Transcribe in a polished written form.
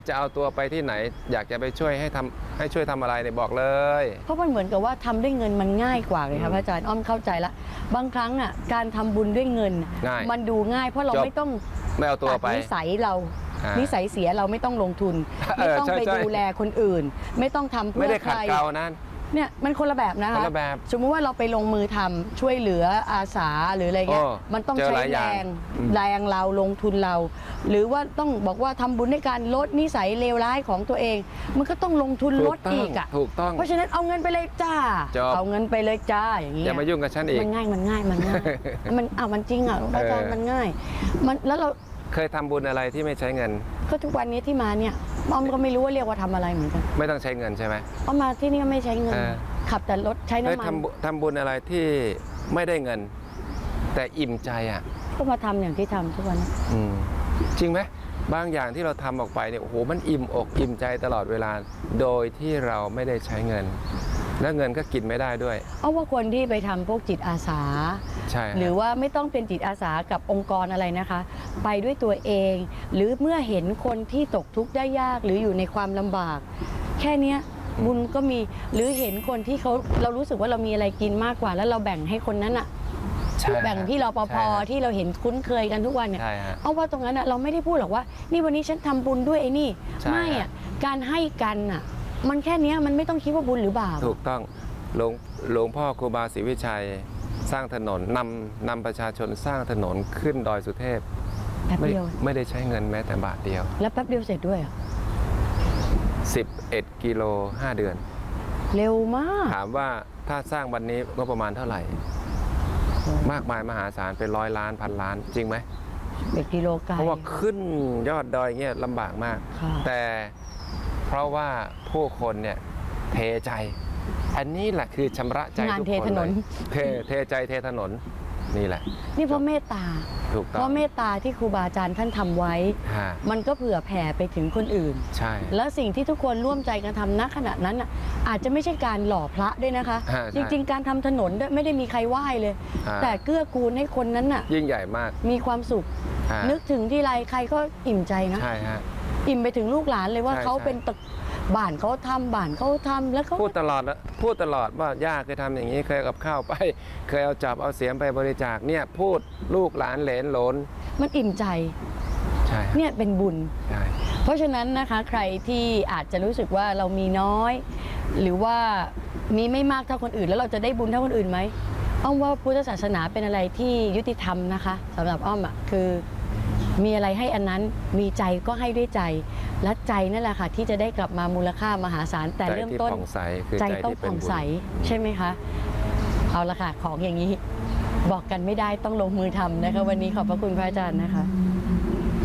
จะเอาตัวไปที่ไหนอยากจะไปช่วยให้ช่วยทำอะไรเนี่ยบอกเลยเพราะมันเหมือนกับว่าทำด้วยเงินมันง่ายกว่าเลยครับอาจารย์อ้อมเข้าใจละบางครั้งอ่ะการทำบุญด้วยเงินมันดูง่ายเพราะเราไม่ต้องไม่เอาตัวไปนิสัยเรานิสัยเสียเราไม่ต้องลงทุนไม่ต้องไปดูแลคนอื่นไม่ต้องทำเพื่อใครไม่ได้ขัดเกลานั้นเนี่ยมันคนละแบบนะคะสมมุติว่าเราไปลงมือทำช่วยเหลืออาสาหรืออะไรเงี้ยมันต้องใช้แรงเราลงทุนเราหรือว่าต้องบอกว่าทำบุญในการลดนิสัยเลวร้ายของตัวเองมันก็ต้องลงทุนลดอีกอ่ะถูกต้องเพราะฉะนั้นเอาเงินไปเลยจ้าเอาเงินไปเลยจ้าอย่างนี้อย่ามายุ่งกับฉันอีกมันง่ายมันมันจริงอ่ะอาจารย์มันง่ายมันแล้วเราเคยทำบุญอะไรที่ไม่ใช้เงินก็ทุกวันนี้ที่มาเนี่ยอ้อมก็ไม่รู้ว่าเรียกว่าทำอะไรเหมือนกันไม่ต้องใช้เงินใช่ไหมอ้อมมาที่นี่ไม่ใช้เงินขับแต่รถใช้น้ำมันทำบุญอะไรที่ไม่ได้เงินแต่อิ่มใจอ่ะก็มาทำอย่างที่ทำทุกวันจริงไหมบางอย่างที่เราทำออกไปเนี่ยโอ้โหมันอิ่มอกอิ่มใจตลอดเวลาโดยที่เราไม่ได้ใช้เงินและเงินก็กินไม่ได้ด้วยเอาว่าคนที่ไปทำพวกจิตอาสาใช่หรือว่าไม่ต้องเป็นจิตอาสากับองค์กรอะไรนะคะไปด้วยตัวเองหรือเมื่อเห็นคนที่ตกทุกข์ได้ยากหรืออยู่ในความลำบากแค่นี้บุญก็มีหรือเห็นคนที่เรารู้สึกว่าเรามีอะไรกินมากกว่าแล้วเราแบ่งให้คนนั้นอ่ะแบ่งที่รปภที่เราเห็นคุ้นเคยกันทุกวันเนี่ยเอาว่าตรงนั้นเราไม่ได้พูดหรอกว่านี่วันนี้ฉันทำบุญด้วยไอ้นี่ไม่อ่ะการให้กันอ่ะมันแค่นี้มันไม่ต้องคิดว่าบุญหรือบาปถูกต้องหลวงพ่อครูบาศรีวิชัยสร้างถนนนำประชาชนสร้างถนนขึ้นดอยสุเทพแป๊บเดียวไม่ได้ใช้เงินแม้แต่บาทเดียวแล้วแป๊บเดียวเสร็จด้วย 11 กิโล 5 เดือนเร็วมากถามว่าถ้าสร้างวันนี้งบประมาณเท่าไหร่มากมายมหาศาลเป็น100 ล้านพันล้านจริงไหม 11 กิโลไกลเพราะว่าขึ้นยอดดอยเงี้ยลำบากมากแต่เพราะว่าผู้คนเนี่ยเทใจอันนี้แหละคือชำระใจทุกคนเลยเทใจเทถนนนี่แหละนี่เพราะเมตตาถูกต้องเพราะเมตตาที่ครูบาอาจารย์ท่านทำไว้มันก็เผื่อแผ่ไปถึงคนอื่นใช่แล้วสิ่งที่ทุกคนร่วมใจกันทำณขณะนั้นอาจจะไม่ใช่การหล่อพระด้วยนะคะจริงๆการทำถนนไม่ได้มีใครไหว้เลยแต่เกื้อกูลให้คนนั้นน่ะยิ่งใหญ่มากมีความสุขนึกถึงที่ไรใครก็อิ่มใจนะใช่ฮะอิ่มไปถึงลูกหลานเลยว่าเขาเป็นตึกบ้านเขาทำบ้านเขาทำแล้วเขาพูดตลอดว่าย่าเคยทำอย่างนี้เคยกับข้าวไปเคยเอาจับเอาเสียมไปบริจาคเนี่ยพูดลูกหลานเหลนหลนมันอิ่มใจใช่เนี่ยเป็นบุญเพราะฉะนั้นนะคะใครที่อาจจะรู้สึกว่าเรามีน้อยหรือว่ามีไม่มากเท่าคนอื่นแล้วเราจะได้บุญเท่าคนอื่นไหมอ้อมว่าพุทธศาสนาเป็นอะไรที่ยุติธรรมนะคะสำหรับอ้อมคือมีอะไรให้อันนั้นมีใจก็ให้ด้วยใจและใจนั่นแหละค่ะที่จะได้กลับมามูลค่ามหาศาลแต่เริ่มต้นใจต้องผ่องใสใช่ไหมคะเอาละค่ะของอย่างนี้บอกกันไม่ได้ต้องลงมือทำนะคะวันนี้ขอบพระคุณพระอาจารย์นะคะ